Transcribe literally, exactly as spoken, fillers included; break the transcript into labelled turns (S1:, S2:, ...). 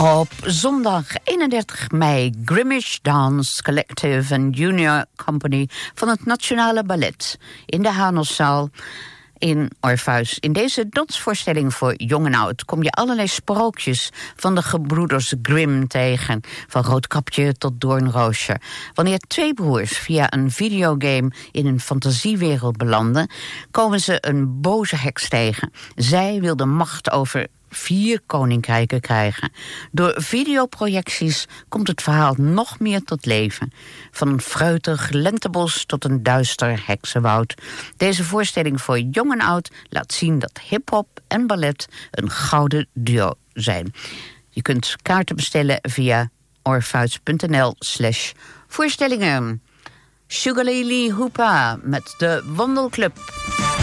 S1: Op zondag eenendertig mei Grimmage Dance Collective en Junior Company van het Nationale Ballet in de Hanoszaal in Orpheus. In deze dansvoorstelling voor jong en oud kom je allerlei sprookjes van de gebroeders Grimm tegen, van Roodkapje tot Doornroosje. Wanneer twee broers via een videogame in een fantasiewereld belanden, komen ze een boze heks tegen. Zij wil de macht over vier koninkrijken krijgen. Door videoprojecties komt het verhaal nog meer tot leven. Van een fruitig lentebos tot een duister heksenwoud. Deze voorstelling voor jong en oud laat zien dat hiphop en ballet een gouden duo zijn. Je kunt kaarten bestellen via orpheus.nl slash voorstellingen. Sugar Lily Hoopa met de Wandelclub.